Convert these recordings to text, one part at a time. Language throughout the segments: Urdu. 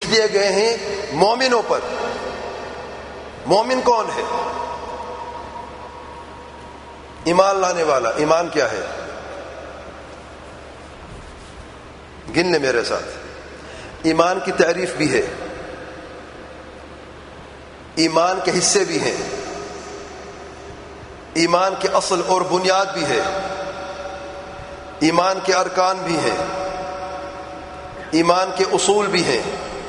دیے گئے ہیں مومنوں پر۔ مومن کون ہے؟ ایمان لانے والا۔ ایمان کیا ہے؟ گن لے میرے ساتھ۔ ایمان کی تعریف بھی ہے، ایمان کے حصے بھی ہیں، ایمان کے اصل اور بنیاد بھی ہے، ایمان کے ارکان بھی ہیں، ایمان کے اصول بھی ہیں،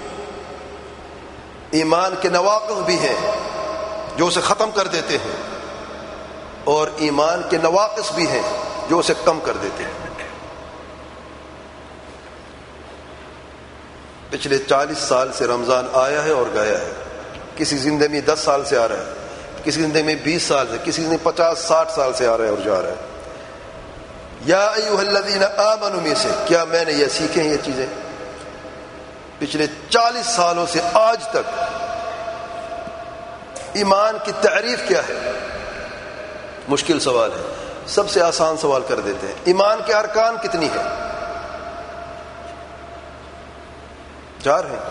ایمان کے نواقض بھی ہیں جو اسے ختم کر دیتے ہیں، اور ایمان کے نواقص بھی ہیں جو اسے کم کر دیتے ہیں۔ پچھلے 40 سال سے رمضان آیا ہے اور گیا ہے۔ کسی زندگی میں 10 سال سے آ رہا ہے، کسی زندگی میں 20 سال سے، کسی زندگی میں 50-60 سال سے آ رہا ہے اور جا رہا ہے۔ یا ایھا الذین آمنوا میں سے کیا میں نے یہ سیکھے ہیں یہ چیزیں؟ پچھلے 40 سالوں سے آج تک ایمان کی تعریف کیا ہے؟ مشکل سوال ہے، سب سے آسان سوال کر دیتے ہیں۔ ایمان کے ارکان کتنی ہے؟ 4 ہیں،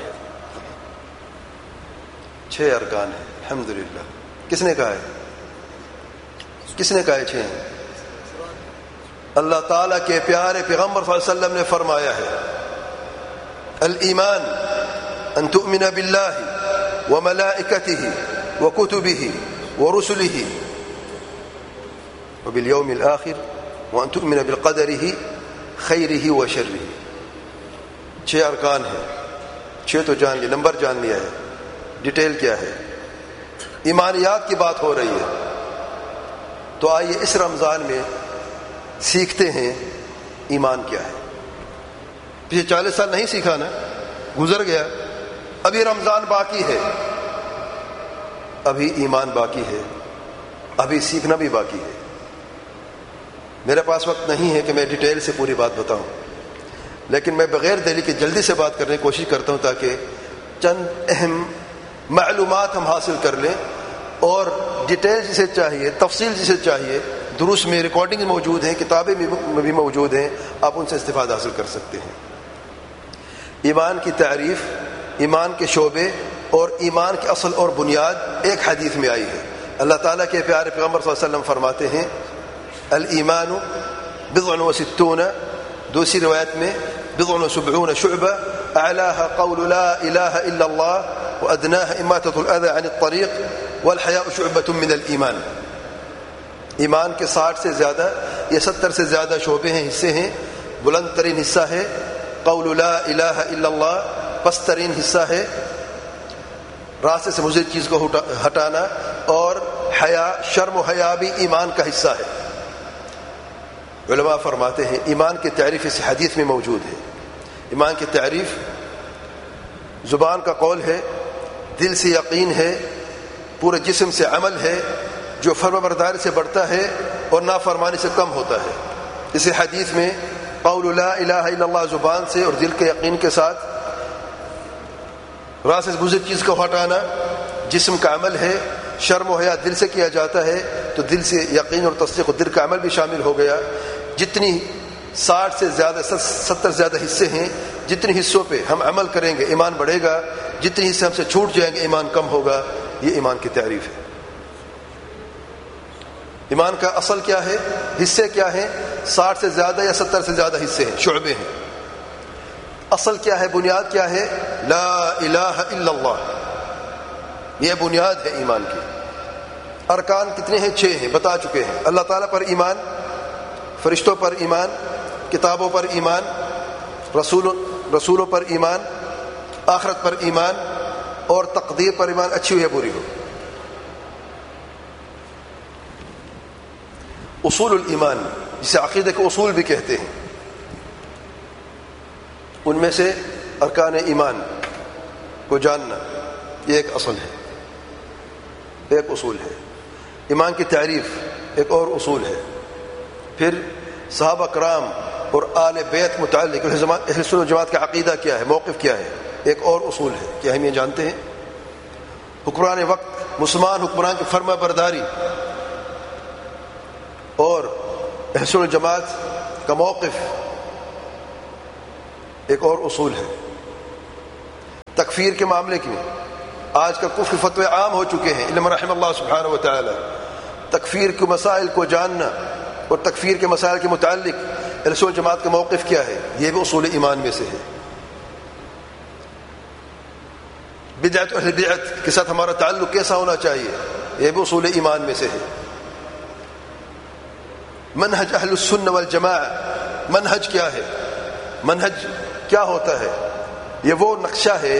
6 ارکان ہیں۔ الحمدللہ۔ کس نے کہا ہے؟ کس نے کہا ہے 6 ہیں؟ اللہ تعالیٰ کے پیارے پیغمبر صلی اللہ علیہ وسلم نے فرمایا ہے الایمان ان تؤمن باللہ وملائکتہ وکتبہ ورسلہ وبالیوم الآخر وان تؤمن بقدرہ خیرہ وشرہ۔ 6 ارکان ہیں، 6 تو جان لیے، نمبر جان لیا ہے، ڈیٹیل کیا ہے؟ ایمانیات کی بات ہو رہی ہے، تو آئیے اس رمضان میں سیکھتے ہیں ایمان کیا ہے۔ پچھلے 40 سال نہیں سیکھا نا، گزر گیا، ابھی رمضان باقی ہے، ابھی ایمان باقی ہے، ابھی سیکھنا بھی باقی ہے۔ میرے پاس وقت نہیں ہے کہ میں ڈیٹیل سے پوری بات بتاؤں، لیکن میں بغیر دلیل کے جلدی سے بات کرنے کی کوشش کرتا ہوں تاکہ چند اہم معلومات ہم حاصل کر لیں، اور ڈیٹیل جسے چاہیے، تفصیل جسے چاہیے، دروس میں ریکارڈنگ موجود ہیں، کتابیں بھی موجود ہیں، آپ ان سے استفادہ حاصل کر سکتے ہیں۔ ایمان کی تعریف، ایمان کے شعبے اور ایمان کے اصل اور بنیاد ایک حدیث میں آئی ہے۔ اللہ تعالیٰ کے پیارے پیغمبر صلی اللہ علیہ وسلم فرماتے ہیں الایمان بضع وستون، دوسری روایت میں بضع وسبعون شعبہ، اعلاها قول لا الہ الا اللہ وادناها اماطة الاذى عن الطریق والحیاء شعبۃ من الایمان۔ ایمان کے 60 سے زیادہ یا 70 سے زیادہ شعبے ہیں، حصے ہیں۔ بلند ترین حصہ ہے قول لا الہ الا اللہ، پست ترین حصہ ہے راستے سے مضر چیز کو ہٹانا، اور حیا، شرم و حیا بھی ایمان کا حصہ ہے۔ علماء فرماتے ہیں ایمان کی تعریف اس حدیث میں موجود ہے۔ ایمان کی تعریف زبان کا قول ہے، دل سے یقین ہے، پورے جسم سے عمل ہے، جو فرمانبرداری سے بڑھتا ہے اور نافرمانی سے کم ہوتا ہے۔ اس حدیث میں قول لا الہ الا اللہ زبان سے اور دل کے یقین کے ساتھ، راس سے گزر چیز کو ہٹانا جسم کا عمل ہے، شرم و حیا دل سے کیا جاتا ہے، تو دل سے یقین اور تصدیق اور دل کا عمل بھی شامل ہو گیا۔ جتنی 60 سے زیادہ 70 سے زیادہ حصے ہیں، جتنے حصوں پہ ہم عمل کریں گے ایمان بڑھے گا، جتنے حصے ہم سے چھوٹ جائیں گے ایمان کم ہوگا۔ یہ ایمان کی تعریف ہے۔ ایمان کا اصل کیا ہے، حصے کیا ہیں؟ 60 سے زیادہ یا 70 سے زیادہ حصے ہیں، شعبے ہیں۔ اصل کیا ہے، بنیاد کیا ہے؟ لا الہ الا اللہ، یہ بنیاد ہے ایمان کی۔ ارکان کتنے ہیں؟ 6 ہیں، بتا چکے ہیں۔ اللہ تعالیٰ پر ایمان، فرشتوں پر ایمان، کتابوں پر ایمان، رسولوں پر ایمان، آخرت پر ایمان، اور تقدیر پر ایمان، اچھی ہو یا بری ہو۔ اصول الایمان، جسے عقیدہ کے اصول بھی کہتے ہیں، ان میں سے ارکان ایمان کو جاننا یہ ایک اصل ہے، ایک اصول ہے۔ ایمان کی تعریف ایک اور اصول ہے۔ پھر صحابہ کرام اور آل بیت متعلق اہل سنت و جماعت کا عقیدہ کیا ہے، موقف کیا ہے، ایک اور اصول ہے کہ ہم یہ جانتے ہیں۔ حکمران وقت، مسلمان حکمران کی فرما برداری اور اہل سنت و جماعت کا موقف ایک اور اصول ہے۔ تکفیر کے معاملے کی آج کل کفر فتوے عام ہو چکے ہیں، علم رحم اللہ سبحانہ و تعالی۔ تکفیر کے مسائل کو جاننا اور تکفیر کے مسائل کے متعلق رسول جماعت کا موقف کیا ہے، یہ بھی اصول ایمان میں سے ہے۔ بدعت اہل بدعت کے ساتھ ہمارا تعلق کیسا ہونا چاہیے، یہ بھی اصول ایمان میں سے ہے۔ منہج اہل السنہ والجماعہ، منہج کیا ہے، منہج کیا ہوتا ہے؟ یہ وہ نقشہ ہے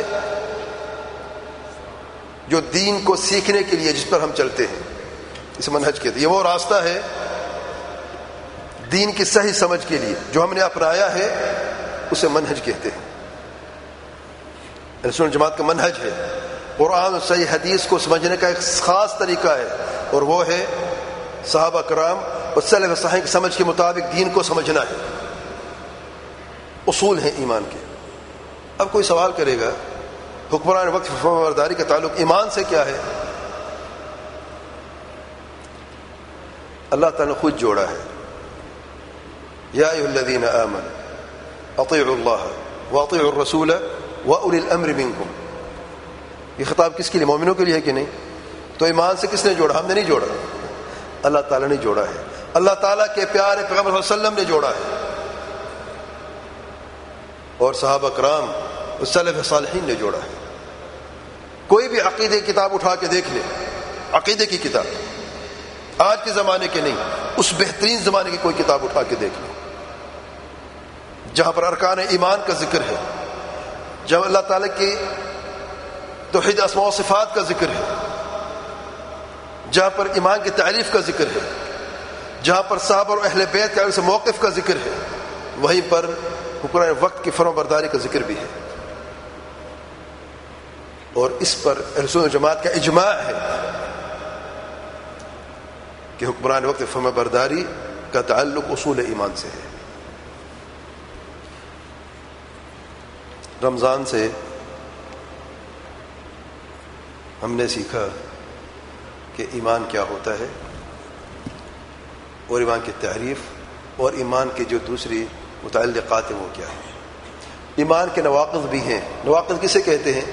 جو دین کو سیکھنے کے لیے جس پر ہم چلتے ہیں، اسے منہج کہتے ہیں۔ یہ وہ راستہ ہے دین کی صحیح سمجھ کے لیے جو ہم نے اپنایا ہے، اسے منہج کہتے ہیں۔ رسول جماعت کا منہج ہے، قرآن اور صحیح حدیث کو سمجھنے کا ایک خاص طریقہ ہے، اور وہ ہے صحابہ کرام اور سلف صالحین کی سمجھ کے مطابق دین کو سمجھنا ہے۔ اصول ہیں ایمان کے۔ اب کوئی سوال کرے گا حکمران وقت فرمانبرداری کا تعلق ایمان سے کیا ہے؟ اللہ تعالیٰ نے خود جوڑا ہے، یا ایھا الذین آمنوا اطیعوا اللہ واطیعوا الرسول واولی الامر منکم۔ یہ خطاب کس کے لیے؟ مومنوں کے لیے ہے کہ نہیں؟ تو ایمان سے کس نے جوڑا؟ ہم نے نہیں جوڑا، اللہ تعالیٰ نے جوڑا ہے۔ اللہ تعالیٰ کے پیارے پیغمبر صلی اللہ علیہ وسلم نے جوڑا ہے، اور صحابہ کرام اور سلف صالحین نے جوڑا ہے۔ کوئی بھی عقیدے کی کتاب اٹھا کے دیکھ لے، عقیدے کی کتاب، آج کے زمانے کے نہیں، اس بہترین زمانے کی کوئی کتاب اٹھا کے دیکھ لے جہاں پر ارکان ایمان کا ذکر ہے، جہاں اللہ تعالیٰ کی توحید اسماء و صفات کا ذکر ہے، جہاں پر ایمان کی تعریف کا ذکر ہے، جہاں پر صحابہ اور اہل بیت کے موقف کا ذکر ہے، وہیں پر حکمران وقت کی فرمانبرداری کا ذکر بھی ہے۔ اور اس پر اہل سنت جماعت کا اجماع ہے کہ حکمران وقت فرمانبرداری کا تعلق اصول ایمان سے ہے۔ رمضان سے ہم نے سیکھا کہ ایمان کیا ہوتا ہے، اور ایمان کی تعریف اور ایمان کے جو دوسری متعلقات ہیں وہ کیا ہیں۔ ایمان کے نواقض بھی ہیں۔ نواقض کسے کہتے ہیں؟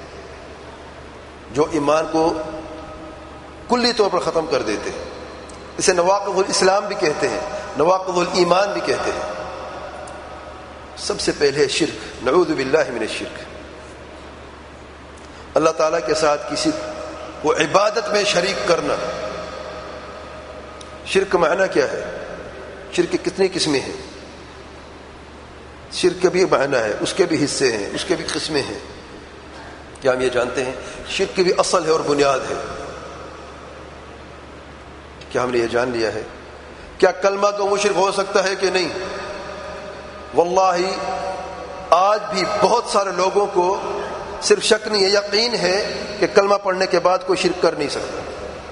جو ایمان کو کلی طور پر ختم کر دیتے ہیں، اسے نواقض الاسلام بھی کہتے ہیں، نواقض الایمان بھی کہتے ہیں۔ سب سے پہلے شرک، نعوذ باللہ من الشرک، اللہ تعالیٰ کے ساتھ کسی کو عبادت میں شریک کرنا۔ شرک کا معنی کیا ہے؟ شرک کی کتنی قسمیں ہیں؟ شرک کا بھی معنی ہے، اس کے بھی حصے ہیں، اس کے بھی قسمیں ہیں۔ کیا ہم یہ جانتے ہیں شرک کی بھی اصل ہے اور بنیاد ہے؟ کیا ہم نے یہ جان لیا ہے؟ کیا کلمہ کو مشرک ہو سکتا ہے کہ نہیں؟ واللہ آج بھی بہت سارے لوگوں کو صرف شک نہیں ہے، یقین ہے کہ کلمہ پڑھنے کے بعد کوئی شرک کر نہیں سکتا۔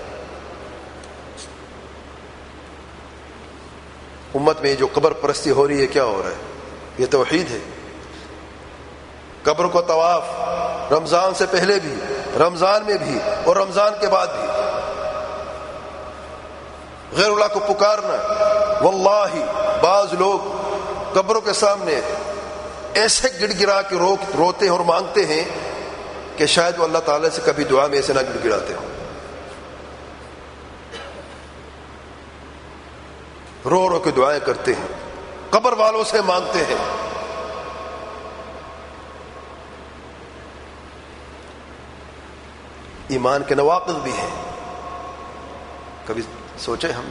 امت میں جو قبر پرستی ہو رہی ہے، کیا ہو رہا ہے؟ یہ توحید ہے۔ قبر کو طواف رمضان سے پہلے بھی، رمضان میں بھی، اور رمضان کے بعد بھی، غیر اللہ کو پکارنا۔ واللہ بعض لوگ قبروں کے سامنے ایسے گڑ گڑا کے روتے ہیں اور مانگتے ہیں کہ شاید وہ اللہ تعالیٰ سے کبھی دعا میں ایسے نہ گڑ گڑاتے ہوں، رو رو کے دعائیں کرتے ہیں، قبر والوں سے مانگتے ہیں۔ ایمان کے نواقض بھی ہیں، کبھی سوچے ہم نے؟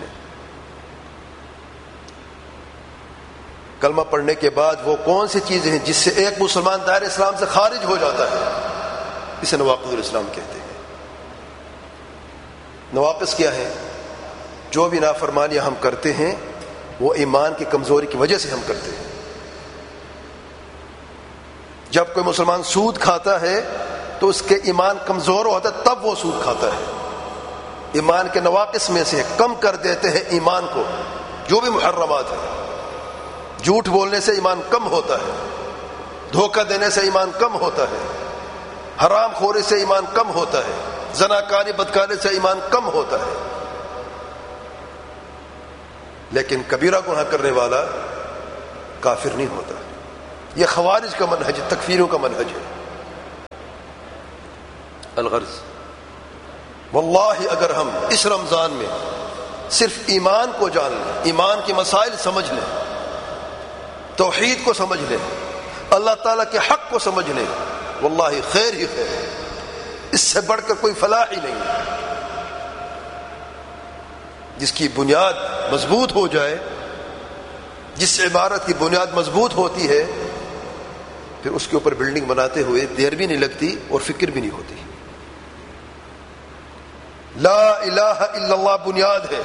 کلمہ پڑھنے کے بعد وہ کون سی چیزیں ہیں جس سے ایک مسلمان دائرہ اسلام سے خارج ہو جاتا ہے؟ اسے نواقض الاسلام کہتے ہیں۔ نواقض کیا ہے؟ جو بھی نافرمانیاں ہم کرتے ہیں وہ ایمان کی کمزوری کی وجہ سے ہم کرتے ہیں۔ جب کوئی مسلمان سود کھاتا ہے تو اس کے ایمان کمزور ہوتا ہے، تب وہ سود کھاتا ہے۔ ایمان کے نواقص میں سے کم کر دیتے ہیں ایمان کو جو بھی محرمات ہیں۔ جھوٹ بولنے سے ایمان کم ہوتا ہے، دھوکہ دینے سے ایمان کم ہوتا ہے، حرام خوری سے ایمان کم ہوتا ہے، زناکاری بدکاری سے ایمان کم ہوتا ہے۔ لیکن کبیرہ گناہ کرنے والا کافر نہیں ہوتا۔ یہ خوارج کا منہج، تکفیروں کا منہج ہے۔ الغرض واللہ اگر ہم اس رمضان میں صرف ایمان کو جان لیں، ایمان کے مسائل سمجھ لیں، توحید کو سمجھ لیں، اللہ تعالیٰ کے حق کو سمجھ لیں، واللہ خیر ہی خیر ہے، اس سے بڑھ کر کوئی فلاح ہی نہیں ہے۔ جس کی بنیاد مضبوط ہو جائے، جس عبارت کی بنیاد مضبوط ہوتی ہے، پھر اس کے اوپر بلڈنگ بناتے ہوئے دیر بھی نہیں لگتی اور فکر بھی نہیں ہوتی۔ لا الہ الا اللہ بنیاد ہے۔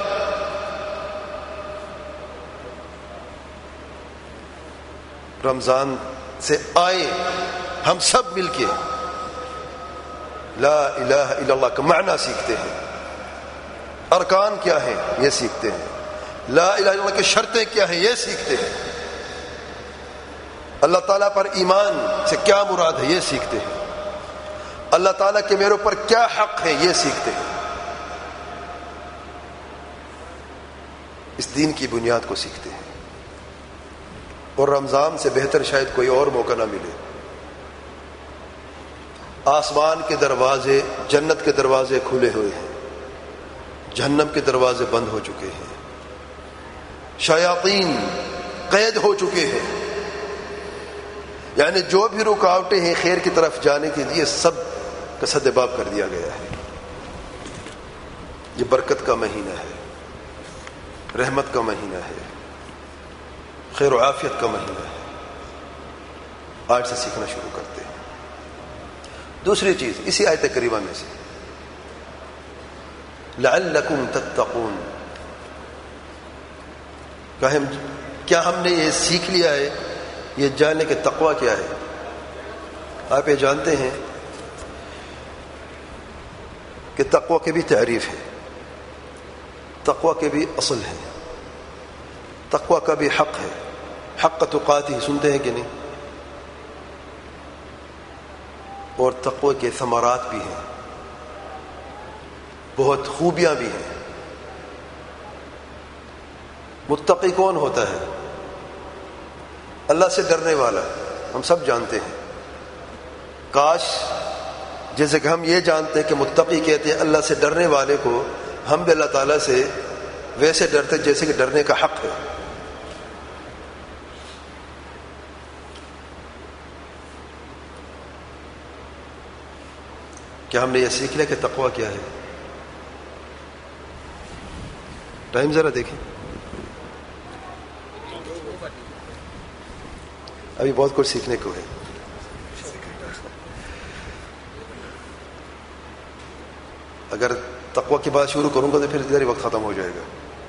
رمضان سے آئے ہم سب مل کے لا الہ الا اللہ کا معنی سیکھتے ہیں، ارکان کیا ہیں یہ سیکھتے ہیں، لا الہ الا اللہ کی شرطیں کیا ہیں یہ سیکھتے ہیں، اللہ تعالیٰ پر ایمان سے کیا مراد ہے یہ سیکھتے ہیں، اللہ تعالیٰ کے میرے اوپر کیا حق ہے یہ سیکھتے ہیں۔ اس دین کی بنیاد کو سیکھتے ہیں، اور رمضان سے بہتر شاید کوئی اور موقع نہ ملے۔ آسمان کے دروازے، جنت کے دروازے کھلے ہوئے ہیں، جہنم کے دروازے بند ہو چکے ہیں، شیاطین قید ہو چکے ہیں، یعنی جو بھی رکاوٹیں ہیں خیر کی طرف جانے کے لیے سب کا سدباب کر دیا گیا ہے۔ یہ برکت کا مہینہ ہے، رحمت کا مہینہ ہے، خیر و عافیت کا مہینہ ہے۔ آج سے سیکھنا شروع کرتے ہیں۔ دوسری چیز اسی آیت کریمہ میں سے، لعلکم تتقون، کیا ہم نے یہ سیکھ لیا ہے، یہ جاننے کہ تقوی کیا ہے؟ آپ یہ جانتے ہیں کہ تقوی کی بھی تعریف ہے، تقوی کے بھی اصل ہے، تقوی کا بھی حق ہے، حق تقاتی سنتے ہیں کہ نہیں؟ اور تقوی کے ثمرات بھی ہیں، بہت خوبیاں بھی ہیں۔ متقی کون ہوتا ہے؟ اللہ سے ڈرنے والا، ہم سب جانتے ہیں۔ کاش جیسے کہ ہم یہ جانتے ہیں کہ متقی کہتے ہیں اللہ سے ڈرنے والے کو، ہم بھی اللہ تعالیٰ سے ویسے ڈرتے جیسے کہ ڈرنے کا حق ہے۔ کیا ہم نے یہ سیکھ لیا کہ تقوی کیا ہے؟ ٹائم ذرا دیکھیں، ابھی بہت کچھ سیکھنے کو ہے۔ اگر تقوی کی بات شروع کروں گا تو پھر ادھر ہی وقت ختم ہو جائے گا۔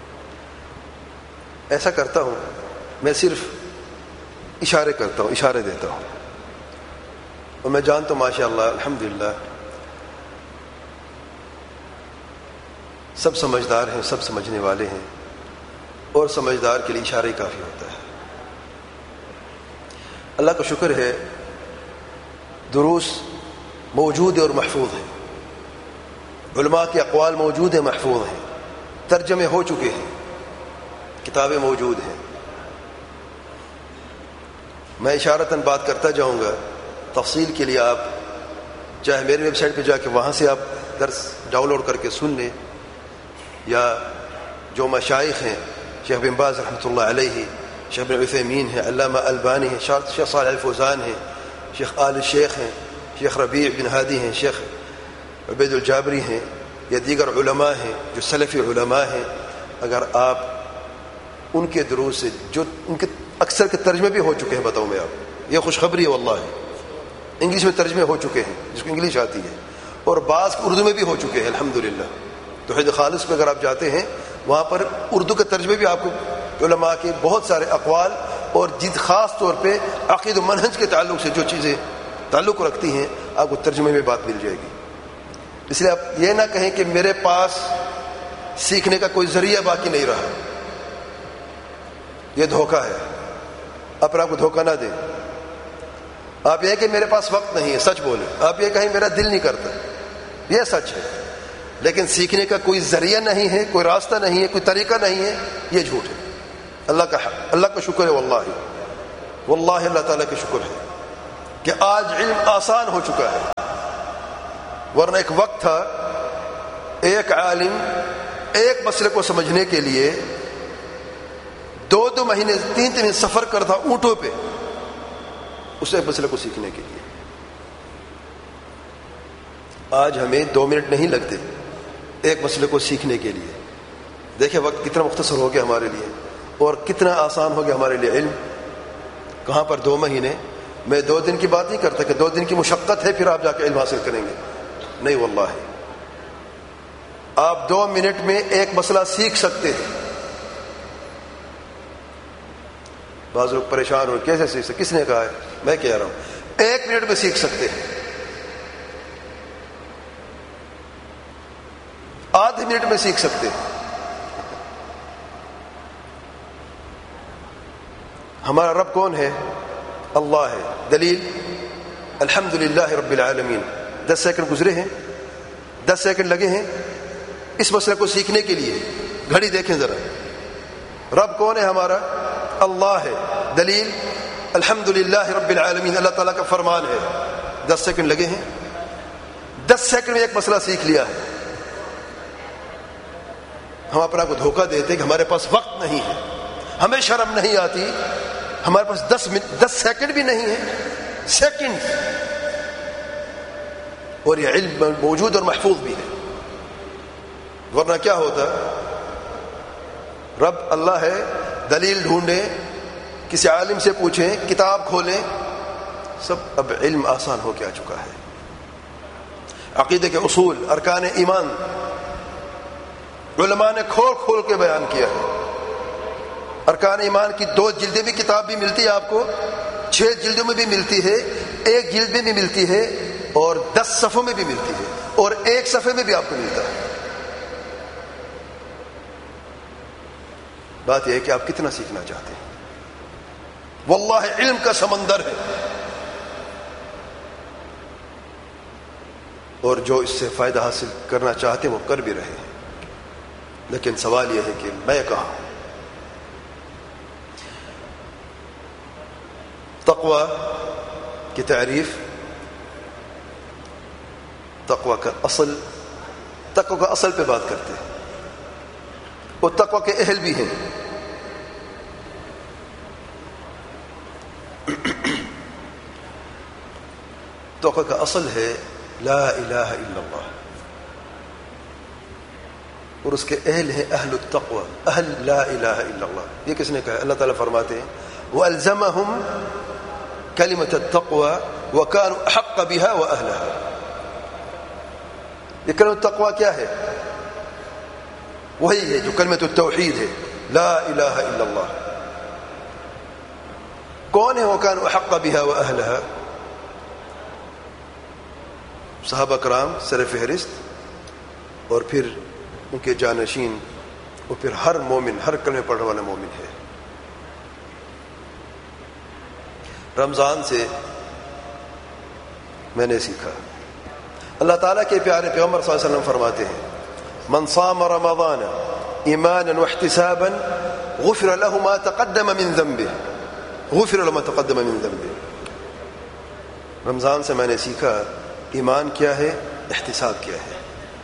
ایسا کرتا ہوں، میں صرف اشارے کرتا ہوں، اشارے دیتا ہوں، اور میں جانتا ہوں ماشاء اللہ الحمدللہ سب سمجھدار ہیں، سب سمجھنے والے ہیں، اور سمجھدار کے لیے اشارہ ہی کافی ہوتا ہے۔ اللہ کا شکر ہے دروس موجود ہیں اور محفوظ ہیں، علماء کے اقوال موجود ہیں، محفوظ ہیں، ترجمے ہو چکے ہیں، کتابیں موجود ہیں۔ میں اشارتاً بات کرتا جاؤں گا، تفصیل کے لیے آپ چاہے میری ویب سائٹ پہ جا کے وہاں سے آپ درس ڈاؤن لوڈ کر کے سن لیں، یا جو مشائخ ہیں، شیخ بن باز رحمۃ اللہ علیہ، شیخ بن عثیمین ہیں، علامہ البانی ہیں، شیخ صالح الفوزان ہیں، شیخ آل شیخ ہیں، شیخ ربیع بن ہادی ہیں، شیخ عبید الجابری ہیں، یا دیگر علماء ہیں جو سلفی علماء ہیں، اگر آپ ان کے دروس سے جو ان کے اکثر کے ترجمے بھی ہو چکے ہیں، بتاؤں میں آپ، یہ خوشخبری ہے واللہ، انگلش میں ترجمے ہو چکے ہیں جس کو انگلش آتی ہے، اور بعض اردو میں بھی ہو چکے ہیں الحمدللہ۔ توحید خالص میں اگر آپ جاتے ہیں وہاں پر اردو کے ترجمے بھی آپ کو علماء کے بہت سارے اقوال اور جد خاص طور پہ عقید و منہج کے تعلق سے جو چیزیں تعلق رکھتی ہیں آپ کو ترجمے میں بات مل جائے گی۔ اس لیے آپ یہ نہ کہیں کہ میرے پاس سیکھنے کا کوئی ذریعہ باقی نہیں رہا، یہ دھوکہ ہے، اپنے آپ کو دھوکہ نہ دیں۔ آپ یہ کہ میرے پاس وقت نہیں ہے، سچ بولیں۔ آپ یہ کہیں میرا دل نہیں کرتا، یہ سچ ہے، لیکن سیکھنے کا کوئی ذریعہ نہیں ہے، کوئی راستہ نہیں ہے، کوئی طریقہ نہیں ہے، یہ جھوٹ ہے۔ اللہ کا شکر ہے، واللہ اللہ تعالیٰ کا شکر ہے کہ آج علم آسان ہو چکا ہے، ورنہ ایک وقت تھا ایک عالم ایک مسئلے کو سمجھنے کے لیے 2 مہینے 3 دن سفر کرتا اونٹوں پہ اس ایک مسئلے کو سیکھنے کے لیے. آج ہمیں 2 منٹ نہیں لگتے ایک مسئلے کو سیکھنے کے لیے. دیکھیں وقت کتنا مختصر ہو گیا ہمارے لیے اور کتنا آسان ہو گیا ہمارے لیے علم. کہاں پر 2 مہینے. میں 2 دن کی بات نہیں کرتا کہ 2 دن کی مشقت ہے پھر آپ جا کے علم حاصل کریں گے. نہیں واللہ آپ 2 منٹ میں ایک مسئلہ سیکھ سکتے ہیں. بعض لوگ پریشان ہو کیسے سیکھ سکتے, کس نے کہا ہے؟ میں کہہ رہا ہوں 1 منٹ میں سیکھ سکتے ہیں, آدھے منٹ میں سیکھ سکتے ہیں. ہمارا رب کون ہے؟ اللہ ہے. دلیل الحمدللہ رب العالمین. 10 سیکنڈ گزرے ہیں, 10 سیکنڈ لگے ہیں اس مسئلے کو سیکھنے کے لیے. گھڑی دیکھیں ذرا. رب کون ہے ہمارا؟ اللہ ہے. دلیل الحمدللہ رب العالمین, اللہ تعالیٰ کا فرمان ہے. 10 سیکنڈ لگے ہیں, 10 سیکنڈ میں ایک مسئلہ سیکھ لیا ہے. ہم اپنا کو دھوکہ دیتے ہیں کہ ہمارے پاس وقت نہیں ہے, ہمیں شرم نہیں آتی, ہمارے پاس 10 سیکنڈ بھی نہیں ہے. سیکنڈ, اور یہ علم موجود اور محفوظ بھی ہے. ورنہ کیا ہوتا؟ رب اللہ ہے, دلیل ڈھونڈیں, کسی عالم سے پوچھیں, کتاب کھولیں, سب. اب علم آسان ہو کے آ چکا ہے. عقیدے کے اصول, ارکان ایمان علماء نے کھول کھول کے بیان کیا ہے. ارکان ایمان کی 2 جلدیں بھی کتاب بھی ملتی ہے آپ کو, 6 جلدوں میں بھی ملتی ہے, 1 جلد میں بھی ملتی ہے, اور 10 صفحوں میں بھی ملتی ہے, اور 1 صفحے میں بھی آپ کو ملتا ہے. بات یہ ہے کہ آپ کتنا سیکھنا چاہتے ہیں. واللہ علم کا سمندر ہے, اور جو اس سے فائدہ حاصل کرنا چاہتے ہیں وہ کر بھی رہے ہیں. لیکن سوال یہ ہے کہ میں کہاں ہوں. تقوی کی تعریف, تقوی کا اصل, تقوی کا اصل پہ بات کرتے ہیں, اور تقوی کے اہل بھی ہیں. تقوی کا اصل ہے لا الہ الا اللہ, اور اس کے اہل ہیں اہل التقوی, اہل لا الہ الا اللہ. یہ کس نے کہا؟ اللہ تعالیٰ فرماتے ہیں وَأَلْزَمَهُمْ كَلِمَةَ التَّقْوَى وَكَانُوا أَحَقَّ بِهَا وَأَهْلَهَا. یہ کلمۃ التقوی کیا ہے؟ وہی ہے جو کلمۃ التوحید ہے, لا الہ الا اللہ. کون ہے وَكَانُوا أَحَقَّ بِهَا وَأَهْلَهَا؟ صحابہ کرام سر فہرست, اور پھر ان کے جانشین, اور پھر ہر مومن, ہر کلمہ پڑھنے والا مومن ہے. رمضان سے میں نے سیکھا, اللہ تعالیٰ کے پیارے پیغمبر صلی اللہ علیہ وسلم فرماتے ہیں من صام رمضان ایمانا واحتسابا غفر له ما تقدم من ذنبه, غفر له ما تقدم من ذنبه. رمضان سے میں نے سیکھا ایمان کیا ہے, احتساب کیا ہے.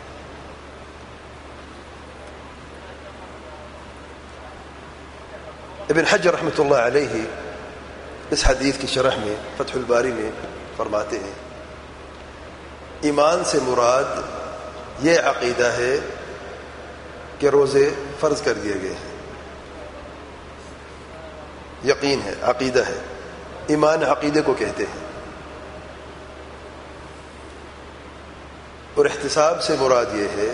ابن حجر رحمۃ اللہ علیہ اس حدیث کی شرح میں فتح الباری میں فرماتے ہیں ایمان سے مراد یہ عقیدہ ہے کہ روزے فرض کر دیے گئے ہیں. یقین ہے, عقیدہ ہے. ایمان عقیدے کو کہتے ہیں. اور احتساب سے مراد یہ ہے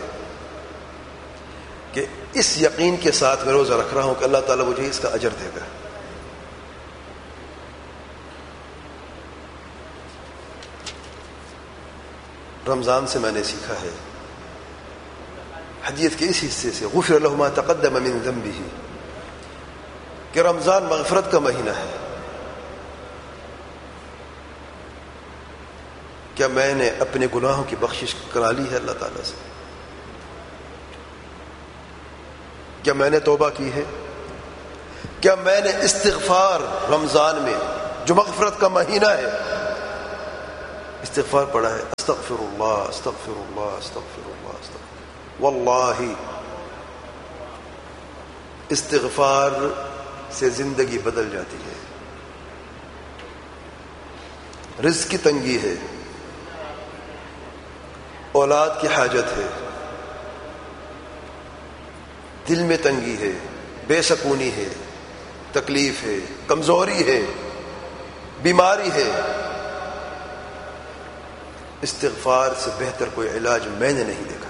کہ اس یقین کے ساتھ میں روزہ رکھ رہا ہوں کہ اللہ تعالیٰ مجھے اس کا اجر دے گا. رمضان سے میں نے سیکھا ہے حدیث کے اس حصے سے غفر له ما تقدم من ذنبه کہ رمضان مغفرت کا مہینہ ہے. کیا میں نے اپنے گناہوں کی بخشش کرا لی ہے اللہ تعالیٰ سے؟ کیا میں نے توبہ کی ہے؟ کیا میں نے استغفار رمضان میں جو مغفرت کا مہینہ ہے استغفار پڑھا ہے، استغفر اللہ استغفر اللہ استغفر اللہ استغفر، واللہ استغفار سے زندگی بدل جاتی ہے۔ رزق کی تنگی ہے، اولاد کی حاجت ہے، دل میں تنگی ہے، بے سکونی ہے، تکلیف ہے، کمزوری ہے، بیماری ہے، استغفار سے بہتر کوئی علاج میں نے نہیں دیکھا۔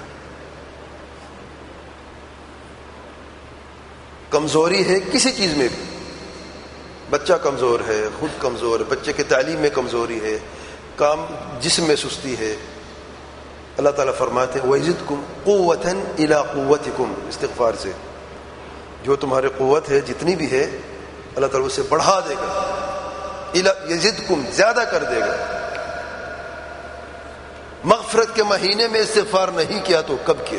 کمزوری ہے کسی چیز میں بھی، بچہ کمزور ہے، خود کمزور ہے، بچے کی تعلیم میں کمزوری ہے، کام جسم میں سستی ہے، اللہ تعالیٰ فرماتے ہیں وَيَزِدْكُمْ قُوَّةً إِلَىٰ قُوَّتِكُمْ، استغفار سے جو تمہاری قوت ہے جتنی بھی ہے اللہ تعالیٰ اسے بڑھا دے گا، یزدکم زیادہ کر دے گا۔ مغفرت کے مہینے میں استغفار نہیں کیا تو کب کیا؟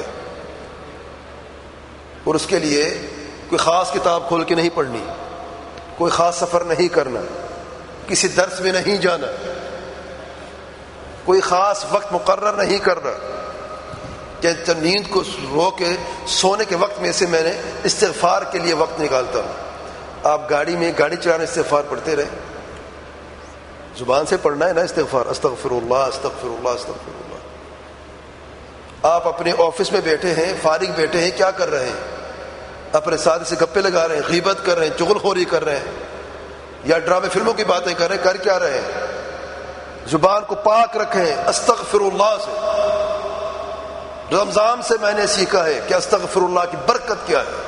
اور اس کے لیے کوئی خاص کتاب کھول کے نہیں پڑھنی، کوئی خاص سفر نہیں کرنا، کسی درس میں نہیں جانا، کوئی خاص وقت مقرر نہیں کرنا کہ نیند کو رو کے سونے کے وقت میں سے میں نے استغفار کے لیے وقت نکالتا ہوں۔ آپ گاڑی میں گاڑی چلانے استغفار پڑھتے رہے، زبان سے پڑھنا ہے نا استغفار، استغفر اللہ استغفر اللہ استغفر اللہ۔ آپ اپنے آفس میں بیٹھے ہیں، فارغ بیٹھے ہیں، کیا کر رہے ہیں؟ اپنے ساتھ سے گپے لگا رہے ہیں، غیبت کر رہے ہیں، چغل خوری کر رہے ہیں، یا ڈرامے فلموں کی باتیں کر رہے ہیں، کر کیا رہے ہیں؟ زبان کو پاک رکھیں استغفر اللہ سے۔ رمضان سے میں نے سیکھا ہے کہ استغفر اللہ کی برکت کیا ہے،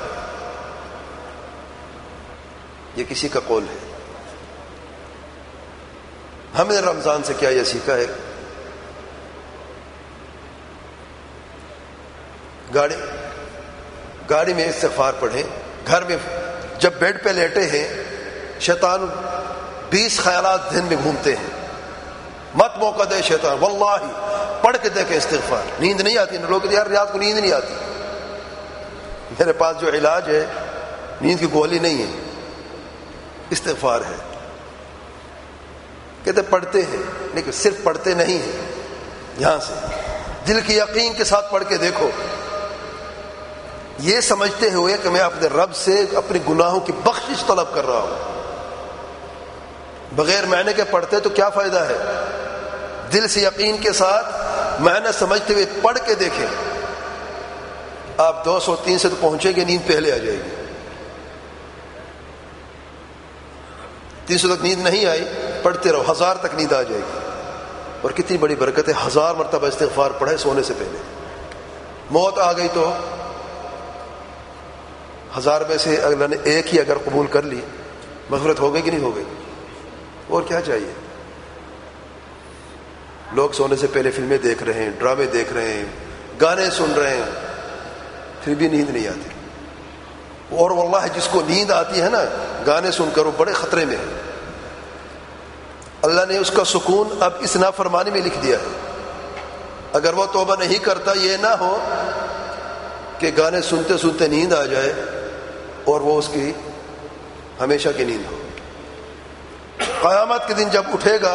یہ کسی کا قول ہے، ہم نے رمضان سے کیا یہ سیکھا ہے۔ گاڑی میں استغفار پڑھیں، گھر میں جب بیڈ پہ لیٹے ہیں شیطان 20 خیالات ذہن میں گھومتے ہیں، مت موقع دے شیطان، واللہ پڑھ کے دیکھیں استغفار۔ نیند نہیں آتی، لوگ کہتے ہیں یار رات کو نیند نہیں آتی، میرے پاس جو علاج ہے نیند کی گولی نہیں ہے، استغفار ہے۔ کہتے پڑھتے ہیں لیکن صرف پڑھتے نہیں ہیں، یہاں سے دل کی یقین کے ساتھ پڑھ کے دیکھو، یہ سمجھتے ہوئے کہ میں اپنے رب سے اپنے گناہوں کی بخشش طلب کر رہا ہوں۔ بغیر معنی کے پڑھتے تو کیا فائدہ ہے؟ دل سے یقین کے ساتھ معنی سمجھتے ہوئے پڑھ کے دیکھیں، آپ 200 300 تو پہنچیں گے، نیند پہلے آ جائے گی۔ 300 تک نیند نہیں آئی، پڑھتے رہو، 1000 تک نیند آ جائے گی۔ اور کتنی بڑی برکت ہے، 1000 مرتبہ استغفار پڑھے سونے سے پہلے۔ موت آ گئی تو 1000 میں سے اللہ نے ایک ہی اگر قبول کر لی، مغفرت ہو گئی کہ نہیں ہو گئی؟ اور کیا چاہیے؟ لوگ سونے سے پہلے فلمیں دیکھ رہے ہیں، ڈرامے دیکھ رہے ہیں، گانے سن رہے ہیں، پھر بھی نیند نہیں آتی۔ اور واللہ جس کو نیند آتی ہے نا گانے سن کر، وہ بڑے خطرے میں ہے۔ اللہ نے اس کا سکون اب اس نافرمانی میں لکھ دیا ہے۔ اگر وہ توبہ نہیں کرتا، یہ نہ ہو کہ گانے سنتے سنتے نیند آ جائے اور وہ اس کی ہمیشہ کی نیند ہو۔ قیامت کے دن جب اٹھے گا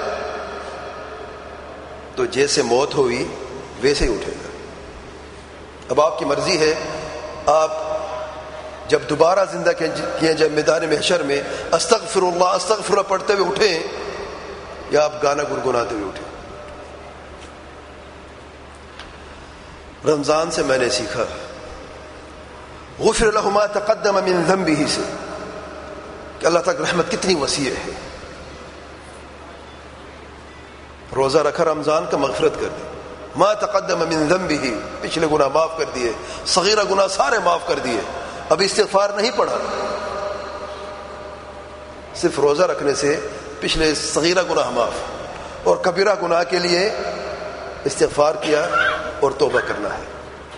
تو جیسے موت ہوئی ویسے ہی اٹھے گا۔ اب آپ کی مرضی ہے، آپ جب دوبارہ زندہ کیے جائے میدان محشر میں استغفر اللہ پڑھتے ہوئے اٹھیں، یا آپ گانا گنگناتے ہوئے اٹھیں۔ رمضان سے میں نے سیکھا غفر لہ ما تقدم من ذنبہ سے کہ اللہ تعالی کی رحمت کتنی وسیع ہے۔ روزہ رکھا رمضان کا، مغفرت کر دی، ما تقدم من ذنبہ، پچھلے گناہ معاف کر دیے، صغیرہ گناہ سارے معاف کر دیے۔ اب استغفار نہیں پڑھا، صرف روزہ رکھنے سے پچھلے صغیرہ گناہ معاف، اور کبیرہ گناہ کے لیے استغفار کیا اور توبہ کرنا ہے۔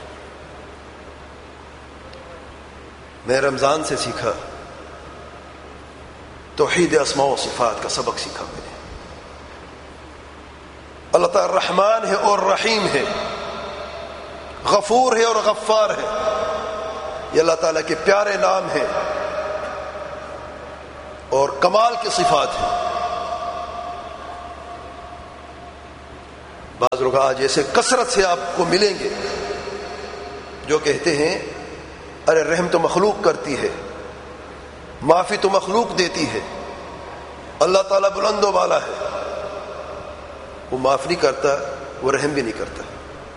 میں رمضان سے سیکھا، توحید اسماء و صفات کا سبق سیکھا میں نے۔ اللہ تعالی رحمان ہے اور رحیم ہے، غفور ہے اور غفار ہے، یہ اللہ تعالیٰ کے پیارے نام ہیں اور کمال کی صفات ہیں۔ بعض لوگ آج ایسے کثرت سے آپ کو ملیں گے جو کہتے ہیں ارے رحم تو مخلوق کرتی ہے، معافی تو مخلوق دیتی ہے، اللہ تعالیٰ بلند و بالا ہے، وہ معاف نہیں کرتا، وہ رحم بھی نہیں کرتا۔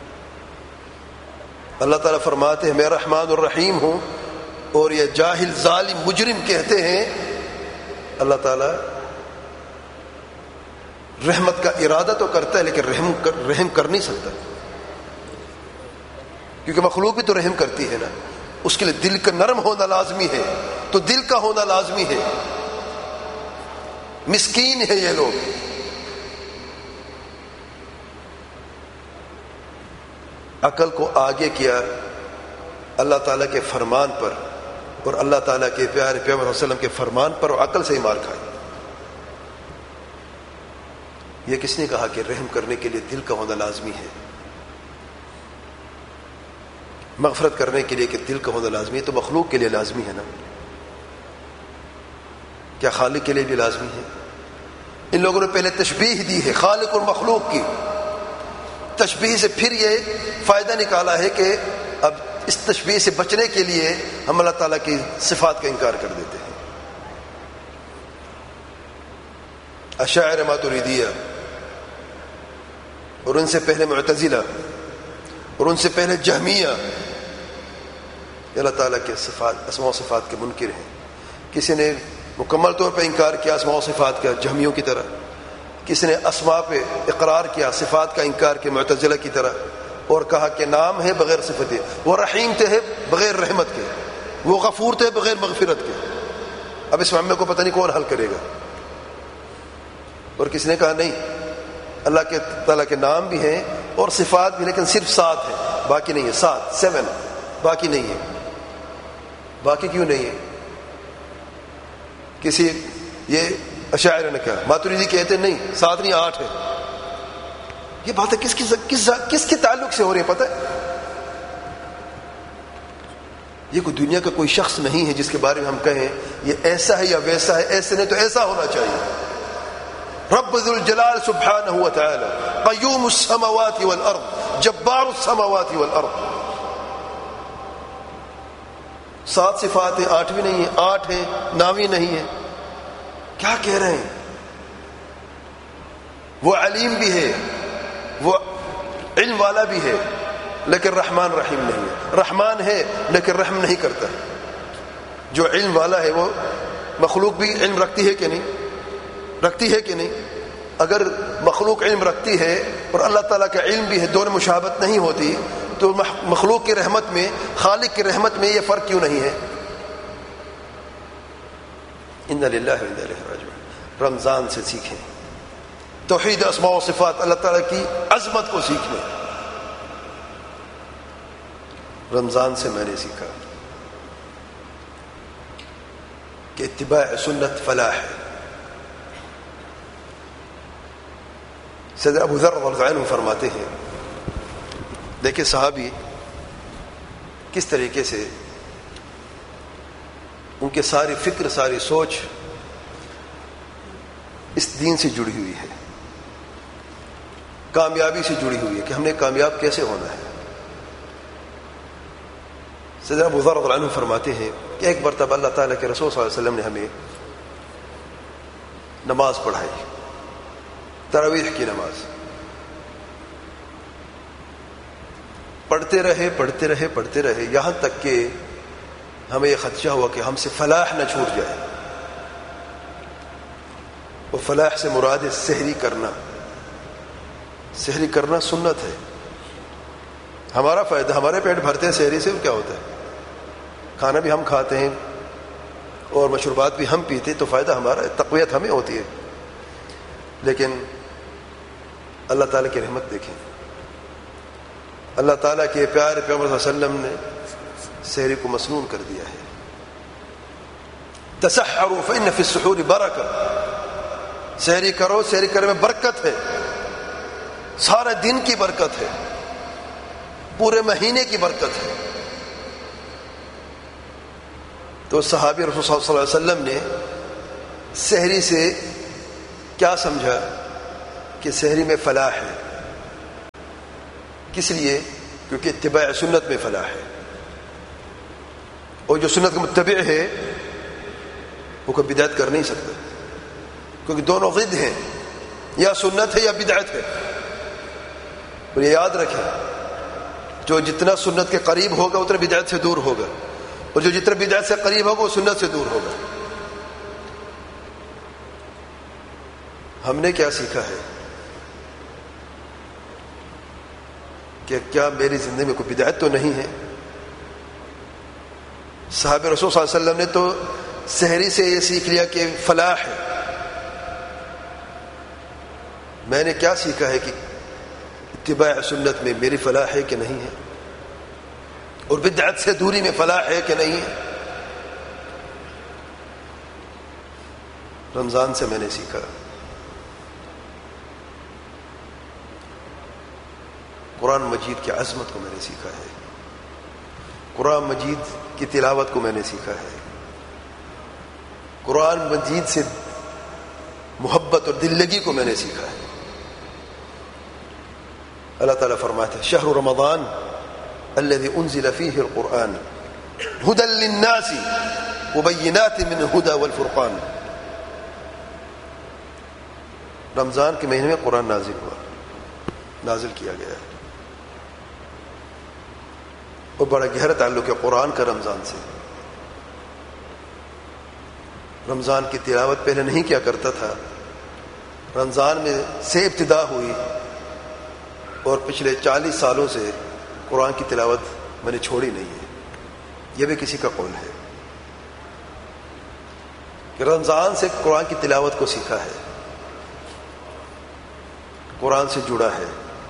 اللہ تعالیٰ فرماتے ہیں میں رحمان الرحیم ہوں، اور یہ جاہل ظالم مجرم کہتے ہیں اللہ تعالیٰ رحمت کا ارادہ تو کرتا ہے لیکن رحم کر نہیں سکتا، کیونکہ مخلوق بھی تو رحم کرتی ہے نا، اس کے لیے دل کا نرم ہونا لازمی ہے، تو دل کا ہونا لازمی ہے۔ مسکین ہے یہ لوگ، عقل کو آگے کیا اللہ تعالیٰ کے فرمان پر اور اللہ تعالیٰ کے پیارے پیغمبر صلی اللہ علیہ وسلم کے فرمان پر، اور عقل سے ہی مار کھائی۔ یہ کس نے کہا کہ رحم کرنے کے لیے دل کا ہونا لازمی ہے، مغفرت کرنے کے لیے کہ دل کا ہونا لازمی ہے؟ تو مخلوق کے لیے لازمی ہے نا، کیا خالق کے لیے بھی لازمی ہے؟ ان لوگوں نے پہلے تشبیہ دی ہے خالق اور مخلوق کی، تشبیہ سے پھر یہ فائدہ نکالا ہے کہ اب اس تشبیہ سے بچنے کے لیے ہم اللہ تعالیٰ کی صفات کا انکار کر دیتے ہیں۔ اشاعرہ ماتریدیہ اور ان سے پہلے معتزلہ اور ان سے پہلے جہمیہ اللہ تعالیٰ کے صفات اسماء و صفات کے منکر ہیں۔ کسی نے مکمل طور پہ انکار کیا اسماء و صفات کا جہمیوں کی طرح، کسی نے اسماء پہ اقرار کیا صفات کا انکار کیا معتزلہ کی طرح، اور کہا کہ نام ہے بغیر صفت ہے، وہ رحیم تھے بغیر رحمت کے، وہ غفور تھے بغیر مغفرت کے۔ اب اس معاملے کو پتہ نہیں کون حل کرے گا۔ اور کسی نے کہا نہیں، اللہ کے تعالیٰ کے نام بھی ہیں اور صفات بھی، لیکن صرف 7 ہے، باقی نہیں ہے، 7 باقی نہیں ہے۔ باقی کیوں نہیں ہے؟ کسی یہ اشاعرہ نے کہا، ماتریدی کہتے نہیں 7 نہیں 8 ہے۔ یہ بات ہے کس کے تعلق سے ہو رہی ہے پتہ ہے؟ یہ کوئی دنیا کا کوئی شخص نہیں ہے جس کے بارے میں ہم کہیں یہ ایسا ہے یا ویسا ہے، ایسے نہیں تو ایسا ہونا چاہیے۔ رب ذو الجلال سبحانہ وتعالی قیوم السماوات والارض جبار السماوات والارض۔ 7 صفات ہیں، 8 بھی نہیں ہے، 8 ہے نامی نہیں ہے۔ کیا کہہ رہے ہیں؟ وہ علیم بھی ہے، وہ علم والا بھی ہے، لیکن رحمان رحیم نہیں ہے۔ رحمان ہے لیکن رحم نہیں کرتا۔ جو علم والا ہے وہ مخلوق بھی علم رکھتی ہے کہ نہیں؟ رکھتی ہے کہ نہیں؟ اگر مخلوق علم رکھتی ہے اور اللہ تعالیٰ کا علم بھی ہے، دونوں مشابہت نہیں ہوتی، تو مخلوق کی رحمت میں خالق کی رحمت میں یہ فرق کیوں نہیں ہے؟ انا للہ و انا الیہ راجعون۔ رمضان سے سیکھیں توحید اسماء و صفات، اللہ تعالیٰ کی عظمت کو سیکھیں۔ رمضان سے میں نے سیکھا کہ اتباع سنت فلاح ہے۔ سیدنا ابو ذر رضی اللہ عنہ فرماتے ہیں، دیکھیں صحابی کس طریقے سے ان کے ساری فکر ساری سوچ اس دین سے جڑی ہوئی ہے، کامیابی سے جڑی ہوئی ہے کہ ہم نے کامیاب کیسے ہونا ہے۔ سیدنا ابو ذر رضی اللہ عنہ فرماتے ہیں کہ ایک مرتبہ اللہ تعالیٰ کے رسول صلی اللہ علیہ وسلم نے ہمیں نماز پڑھائی، تراویح کی نماز۔ پڑھتے رہے یہاں تک کہ ہمیں یہ خدشہ ہوا کہ ہم سے فلاح نہ چھوٹ جائے۔ وہ فلاح سے مراد ہے سحری کرنا۔ سحری کرنا سنت ہے، ہمارا فائدہ، ہمارے پیٹ بھرتے ہیں سحری سے، کیا ہوتا ہے؟ کھانا بھی ہم کھاتے ہیں اور مشروبات بھی ہم پیتے، تو فائدہ ہمارا ہے، تقویت ہمیں ہوتی ہے۔ لیکن اللہ تعالیٰ کی رحمت دیکھیں، اللہ تعالیٰ کے پیارے پیغمبر صلی اللہ علیہ وسلم نے سحری کو مسنون کر دیا ہے۔ تسحروا فإن في السحور برکہ، سحری کرو، سحری کرنے میں برکت ہے، سارے دن کی برکت ہے، پورے مہینے کی برکت ہے۔ تو صحابی رسول صلی اللہ علیہ وسلم نے سحری سے کیا سمجھا کہ سحری میں فلاح ہے، کس لیے؟ کیونکہ اتباع سنت میں فلاح ہے، اور جو سنت کا متبع ہے وہ کوئی بدعت کر نہیں سکتا، کیونکہ دونوں ضد ہیں، یا سنت ہے یا بدعت ہے۔ اور یہ یاد رکھیں، جو جتنا سنت کے قریب ہوگا اتنا بدعت سے دور ہوگا، اور جو جتنا بدعت سے قریب ہوگا وہ سنت سے دور ہوگا۔ ہم نے کیا سیکھا ہے کہ کیا میری زندگی میں کوئی بدعت تو نہیں ہے؟ صحابہ رسول صلی اللہ علیہ وسلم نے تو سحری سے یہ سیکھ لیا کہ فلاح ہے۔ میں نے کیا سیکھا ہے کہ اتباع سنت میں میری فلاح ہے کہ نہیں ہے، اور بدعت سے دوری میں فلاح ہے کہ نہیں ہے؟ رمضان سے میں نے سیکھا، قرآن مجید کی عظمت کو میں نے سیکھا ہے، قرآن مجید کی تلاوت کو میں نے سیکھا ہے، قرآن مجید سے محبت اور دل لگی کو میں نے سیکھا ہے۔ اللہ تعالیٰ فرماتے ہیں شہر رمضان الذي انزل فيه القرآن هدى للناس وبينات من الهدى والفرقان۔ رمضان کے مہینے میں قرآن نازل کیا گیا ہے، اور بڑا گہرا تعلق ہے قرآن کا رمضان سے۔ رمضان کی تلاوت پہلے نہیں کیا کرتا تھا، رمضان میں سے ابتدا ہوئی، اور پچھلے 40 سالوں سے قرآن کی تلاوت میں نے چھوڑی نہیں ہے۔ یہ بھی کسی کا قول ہے کہ رمضان سے قرآن کی تلاوت کو سیکھا ہے، قرآن سے جڑا ہے،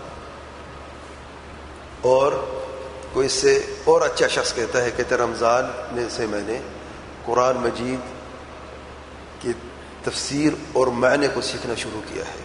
اور کوئی اس سے اور اچھا شخص کہتا ہے کہ رمضان میں سے میں نے قرآن مجید کی تفسیر اور معنی کو سیکھنا شروع کیا ہے۔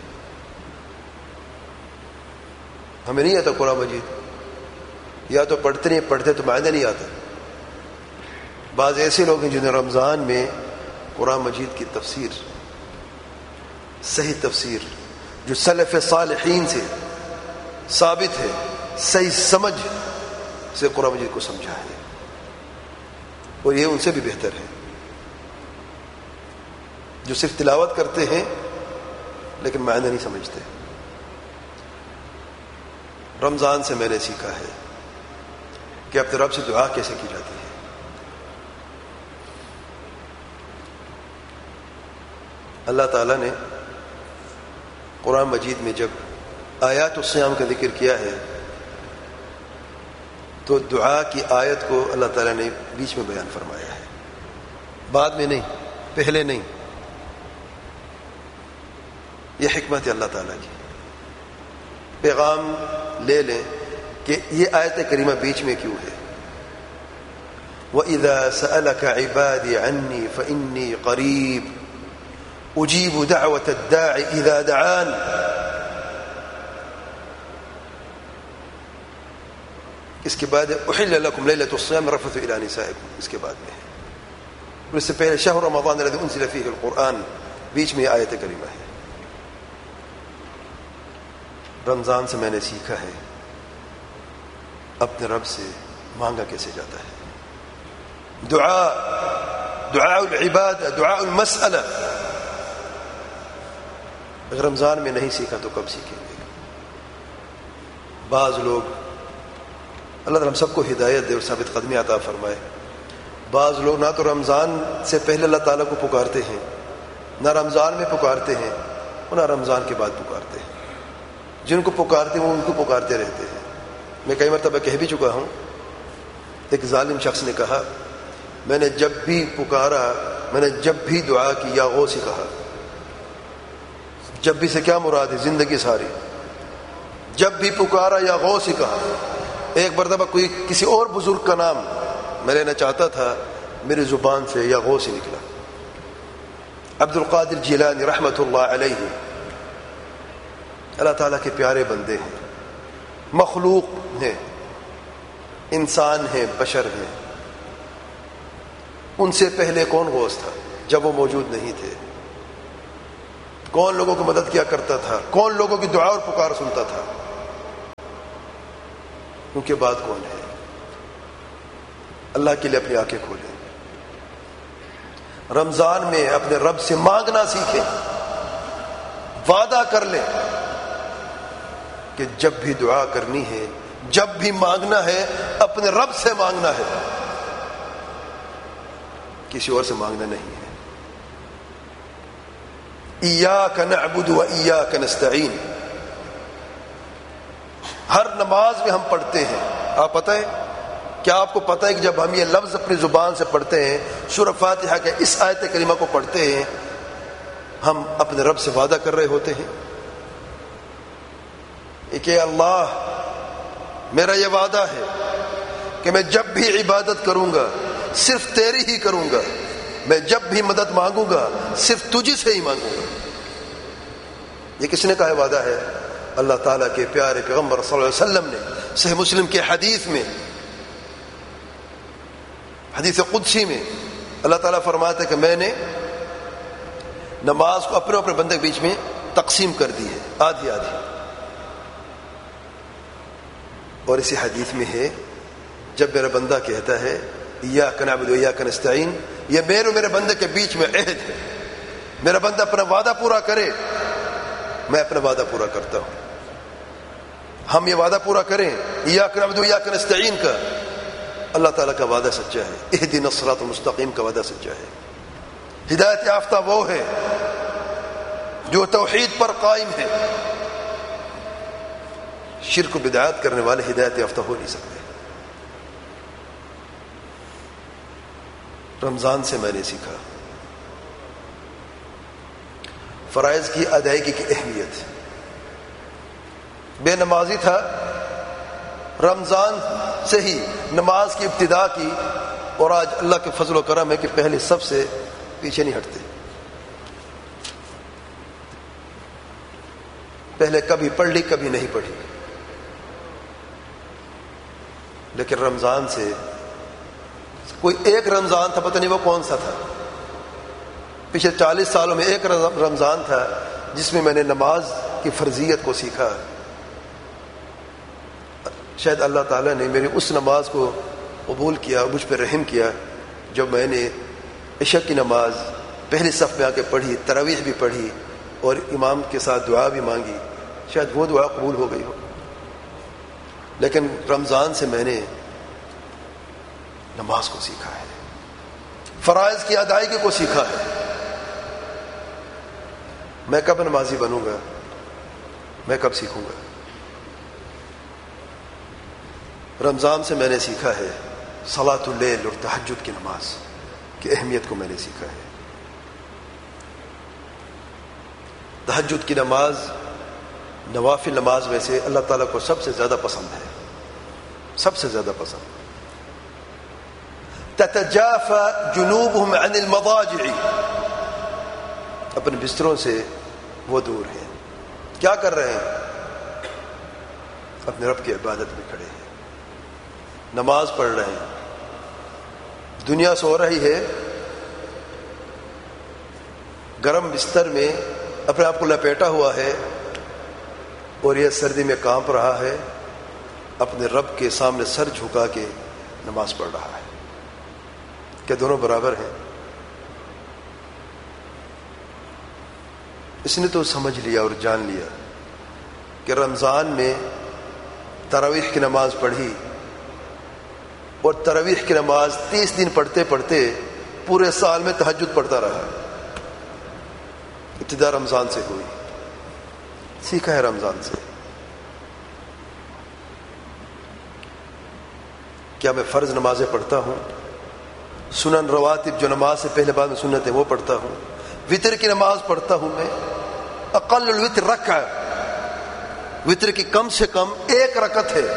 ہمیں نہیں آتا قرآن مجید، یا تو پڑھتے تو معنی نہیں آتا۔ بعض ایسے لوگ ہیں جنہیں رمضان میں قرآن مجید کی تفسیر، صحیح تفسیر جو سلف صالحین سے ثابت ہے، صحیح سمجھ سے قرآن مجید کو سمجھا ہے، اور یہ ان سے بھی بہتر ہے جو صرف تلاوت کرتے ہیں لیکن معنی نہیں سمجھتے۔ رمضان سے میں نے سیکھا ہے کہ اپنے رب سے دعا کیسے کی جاتی ہے۔ اللہ تعالیٰ نے قرآن مجید میں جب آیات الصیام کا ذکر کیا ہے تو دعا کی آیت کو اللہ تعالیٰ نے بیچ میں بیان فرمایا ہے، بعد میں نہیں، پہلے نہیں۔ یہ حکمت ہے اللہ تعالیٰ کی۔ پیغام لے لیں کہ یہ آیت کریمہ بیچ میں کیوں ہے۔ وَإِذَا سَأَلَكَ عِبَادِي عَنِّي فَإِنِّي قَرِيبٌ أُجِيبُ دَعْوَةَ الدَّاعِ إِذَا دَعَانِ۔ اس کے بعد أُحِلَّ لَكُمْ لَيْلَةُ الصِّيَامِ الرَّفَثُ إِلَىٰ نِسَائِكُمْ، اس کے بعد میں ہے، اور اس سے پہلے شہر رمضان الذي أنزل فيه القرآن، بیچ میں آیت کریمہ ہے۔ رمضان سے میں نے سیکھا ہے اپنے رب سے مانگا کیسے جاتا ہے، دعاء العبادہ، دعاء المسئلہ۔ اگر رمضان میں نہیں سیکھا تو کب سیکھیں گے؟ بعض لوگ، اللہ تعالیٰ ہم سب کو ہدایت دے اور ثابت قدمی عطا فرمائے، بعض لوگ نہ تو رمضان سے پہلے اللہ تعالیٰ کو پکارتے ہیں، نہ رمضان میں پکارتے ہیں، اور نہ رمضان کے بعد پکارتے ہیں۔ جن کو پکارتے ہیں وہ ان کو پکارتے رہتے ہیں۔ میں کئی مرتبہ کہہ بھی چکا ہوں، ایک ظالم شخص نے کہا میں نے جب بھی پکارا، میں نے جب بھی دعا کی یا غوث ہی کہا۔ جب بھی سے کیا مراد ہے؟ زندگی ساری جب بھی پکارا یا غوث ہی کہا۔ ایک مرتبہ کوئی کسی اور بزرگ کا نام میں لینا چاہتا تھا، میری زبان سے یا غوث ہی نکلا۔ عبد القادر جیلانی رحمۃ اللہ علیہ اللہ تعالیٰ کے پیارے بندے ہیں، مخلوق ہیں، انسان ہیں، بشر ہیں۔ ان سے پہلے کون غوث تھا جب وہ موجود نہیں تھے؟ کون لوگوں کو مدد کیا کرتا تھا؟ کون لوگوں کی دعا اور پکار سنتا تھا؟ کیونکہ بات کون ہے؟ اللہ کے لیے اپنی آنکھیں کھولیں. رمضان میں اپنے رب سے مانگنا سیکھیں. وعدہ کر لیں کہ جب بھی دعا کرنی ہے، جب بھی مانگنا ہے، اپنے رب سے مانگنا ہے، کسی اور سے مانگنا نہیں ہے. ایاک نعبد و ایاک نستعین ہر نماز میں ہم پڑھتے ہیں. آپ پتہ ہے کیا آپ کو پتہ ہے کہ جب ہم یہ لفظ اپنی زبان سے پڑھتے ہیں، سورہ فاتحہ کے اس آیت کریمہ کو پڑھتے ہیں، ہم اپنے رب سے وعدہ کر رہے ہوتے ہیں کہ اللہ میرا یہ وعدہ ہے کہ میں جب بھی عبادت کروں گا صرف تیری ہی کروں گا، میں جب بھی مدد مانگوں گا صرف تجھ سے ہی مانگوں گا. یہ کس نے کہا وعدہ ہے؟ اللہ تعالیٰ کے پیارے پیغمبر صلی اللہ علیہ وسلم نے صحیح مسلم کے حدیث میں، حدیث قدسی میں اللہ تعالیٰ فرماتا ہے کہ میں نے نماز کو اپنے اپنے بندے کے بیچ میں تقسیم کر دی ہے، آدھی آدھی. اور اسی حدیث میں ہے جب میرا بندہ کہتا ہے ایاک نعبد و ایاک نستعین، یہ میرے اور میرے بندے کے بیچ میں عہد ہے. میرا بندہ اپنا وعدہ پورا کرے، میں اپنا وعدہ پورا کرتا ہوں. ہم یہ وعدہ پورا کریں ایاک نعبد و ایاک نستعین کا، اللہ تعالیٰ کا وعدہ سچا ہے. اہدنا الصراط المستقیم کا وعدہ سچا ہے. ہدایت یافتہ وہ ہے جو توحید پر قائم ہے. شرک و بدعات کرنے والے ہدایت یافتہ ہو نہیں سکتے. رمضان سے میں نے سیکھا فرائض کی ادائیگی کی اہمیت. بے نمازی تھا، رمضان سے ہی نماز کی ابتدا کی، اور آج اللہ کے فضل و کرم ہے کہ پہلے سب سے پیچھے نہیں ہٹتے. پہلے کبھی پڑھ لی کبھی نہیں پڑھی، لیکن رمضان سے کوئی ایک رمضان تھا، پتہ نہیں وہ کون سا تھا، پچھلے 40 سالوں میں ایک رمضان تھا جس میں نے نماز کی فرضیت کو سیکھا. شاید اللہ تعالیٰ نے میری اس نماز کو قبول کیا، مجھ پہ رحم کیا، جب میں نے عشاء کی نماز پہلی صف میں آ کے پڑھی، تراویح بھی پڑھی اور امام کے ساتھ دعا بھی مانگی. شاید وہ دعا قبول ہو گئی ہو. لیکن رمضان سے میں نے نماز کو سیکھا ہے، فرائض کی ادائیگی کو سیکھا ہے. میں کب نمازی بنوں گا؟ میں کب سیکھوں گا؟ رمضان سے میں نے سیکھا ہے صلاۃ اللیل اور تہجد کی نماز کی اہمیت کو میں نے سیکھا ہے. تہجد کی نماز نوافل نماز میں سے اللہ تعالیٰ کو سب سے زیادہ پسند ہے، سب سے زیادہ پسند. تتجافى جنوبهم عن المضاجع، اپنے بستروں سے وہ دور ہیں. کیا کر رہے ہیں؟ اپنے رب کی عبادت میں کھڑے ہیں، نماز پڑھ رہے ہیں. دنیا سو رہی ہے، گرم بستر میں اپنے آپ کو لپیٹا ہوا ہے، اور یہ سردی میں کانپ رہا ہے، اپنے رب کے سامنے سر جھکا کے نماز پڑھ رہا ہے. کیا دونوں برابر ہیں؟ اس نے تو سمجھ لیا اور جان لیا کہ رمضان میں تراویح کی نماز پڑھی، اور تراویح کی نماز 30 دن پڑھتے پڑھتے پورے سال میں تہجد پڑھتا رہا. ابتدا رمضان سے ہوئی، سیکھا ہے رمضان سے. کیا میں فرض نمازیں پڑھتا ہوں؟ سنن رواتب جو نماز سے پہلے بعد میں سنت ہے وہ پڑھتا ہوں. وتر کی نماز پڑھتا ہوں میں، اقل الوتر رکعہ، وتر کی کم سے کم 1 رکعت ہے.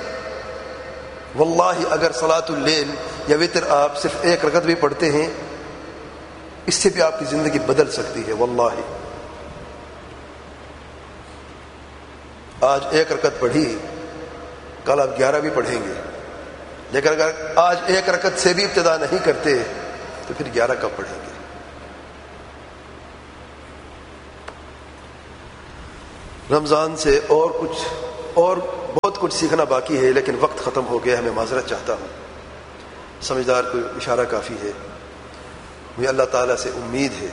واللہ اگر صلاۃ اللیل یا وتر آپ صرف 1 رکعت بھی پڑھتے ہیں، اس سے بھی آپ کی زندگی بدل سکتی ہے. واللہ آج 1 رکعت پڑھی، کل آپ 11 بھی پڑھیں گے، لیکن اگر آج 1 رکعت سے بھی ابتدا نہیں کرتے تو پھر 11 کب پڑھیں گے؟ رمضان سے اور بہت کچھ سیکھنا باقی ہے، لیکن وقت ختم ہو گیا ہے، میں معذرت چاہتا ہوں۔ سمجھدار کو اشارہ کافی ہے۔ مجھے اللہ تعالیٰ سے امید ہے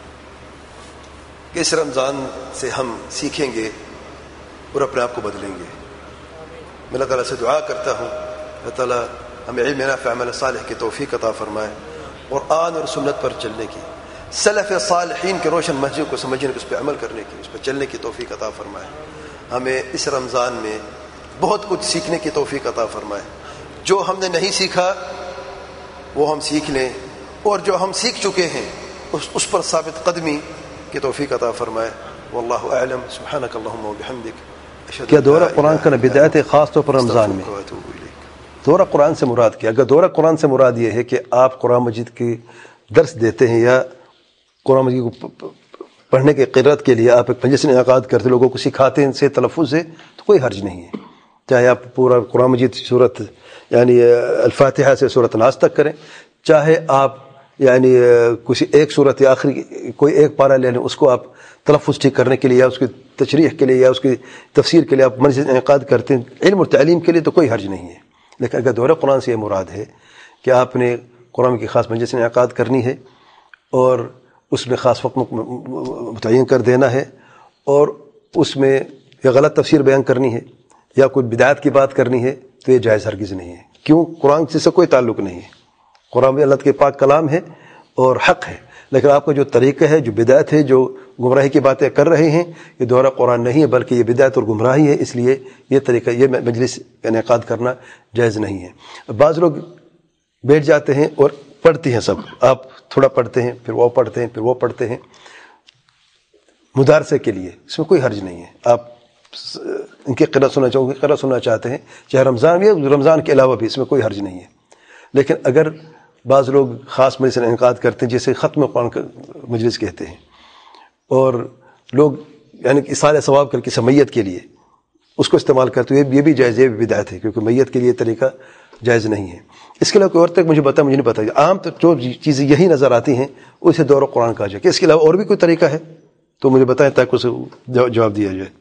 کہ اس رمضان سے ہم سیکھیں گے اور اپنے آپ کو بدلیں گے۔ میں اللہ تعالیٰ سے دعا کرتا ہوں اللہ تعالیٰ ہمیں علم نافع عمل صالح کی توفیق عطا فرمائے، قرآن اور سنت پر چلنے کی، سلف صالحین کے روشن منہج کو سمجھنے کی، اس پہ عمل کرنے کی، اس پہ چلنے کی توفیق عطا فرمائے۔ ہمیں اس رمضان میں بہت کچھ سیکھنے کی توفیق عطا فرمائے۔ جو ہم نے نہیں سیکھا وہ ہم سیکھ لیں، اور جو ہم سیکھ چکے ہیں اس پر ثابت قدمی کی توفیق عطا فرمائے۔ واللہ اعلم، سبحانک اللہم وبحمدک۔ کیا دورہ قرآن کا بدعت ہے خاص طور پر رمضان میں؟ دورہ قرآن سے مراد کیا؟ اگر دورہ قرآن سے مراد یہ ہے کہ آپ قرآن مجید کی درس دیتے ہیں یا قرآن مجید کو پڑھنے کی قرأت کے لیے آپ ایک مجلس انعقاد کرتے لوگوں کو سکھاتے ہیں سے تلفظ سے، تو کوئی حرج نہیں ہے۔ چاہے آپ پورا قرآن مجید صورت یعنی الفاتحہ سے سورۃ الناس تک کریں، چاہے آپ یعنی کسی ایک صورت یا آخری کوئی ایک پارہ لے لیں، اس کو آپ تلفظ ٹھیک کرنے کے لیے یا اس کی تشریح کے لیے یا اس کی تفسیر کے لیے آپ مجلس انعقاد کرتے ہیں علم اور تعلیم کے لیے، تو کوئی حرج نہیں ہے۔ لیکن اگر دورہ قرآن سے یہ مراد ہے کہ آپ نے قرآن کی خاص مجلس انعقاد کرنی ہے اور اس میں خاص وقت متعین کر دینا ہے اور اس میں یا غلط تفسیر بیان کرنی ہے یا کوئی بدعت کی بات کرنی ہے، تو یہ جائز ہرگز نہیں ہے۔ کیوں؟ قرآن سے کوئی تعلق نہیں ہے، قرآن بھی اللہ کے پاک کلام ہے اور حق ہے، لیکن آپ کا جو طریقہ ہے، جو بدعت ہے، جو گمراہی کی باتیں کر رہے ہیں، یہ دورہ قرآن نہیں ہے بلکہ یہ بدعت اور گمراہی ہے، اس لیے یہ طریقہ، یہ مجلس انعقاد کرنا جائز نہیں ہے۔ بعض لوگ بیٹھ جاتے ہیں اور پڑھتے ہیں، سب آپ تھوڑا پڑھتے ہیں پھر وہ پڑھتے ہیں پھر وہ پڑھتے ہیں مدارسے کے لیے، اس میں کوئی حرج نہیں ہے۔ آپ ان کی قرأت سننا چاہو گے، قرأت سننا چاہتے ہیں، چاہے رمضان بھی ہے، رمضان کے علاوہ بھی، اس میں کوئی حرج نہیں ہے۔ لیکن اگر بعض لوگ خاص مجلس انعقاد کرتے ہیں جسے ختم قرآن کا مجلس کہتے ہیں، اور لوگ یعنی اصالہ ثواب کر کے میت کے لیے اس کو استعمال کرتے ہیں، یہ بھی جائز، یہ بھی بدعت ہے، کیونکہ میت کے لیے طریقہ جائز نہیں ہے۔ اس کے علاوہ کوئی اور تک مجھے نہیں پتا، عام تو جو چیزیں یہی نظر آتی ہیں اسے دورہ قرآن کہا جائے کہ اس کے علاوہ اور بھی کوئی طریقہ ہے تو مجھے بتائیں تاکہ اسے جواب دیا جائے۔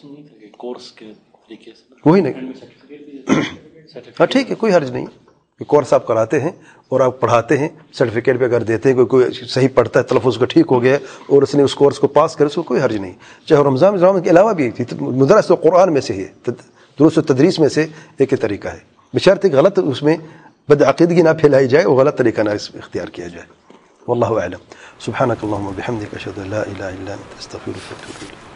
وہی نہیں، ہاں ٹھیک ہے، کوئی حرج نہیں، کورس آپ کراتے ہیں اور آپ پڑھاتے ہیں، سرٹیفکیٹ پہ اگر دیتے ہیں، کوئی صحیح پڑھتا ہے، تلفظ کا ٹھیک ہو گیا اور اس نے اس کورس کو پاس کرے، اس کو کوئی حرج نہیں۔ چاہے رمضان کے علاوہ بھی مدرس قرآن میں سے ہے، دروس و تدریس میں سے ایک ہی طریقہ ہے، بشرط غلط اس میں بدعقیدگی نہ پھیلائی جائے اور غلط طریقہ نہ اختیار کیا جائے۔ واللہ اعلم۔ سبحانک اللہم وبحمدک، اشہد ان لا الہ الا انت، استغفرک واتوب الیک۔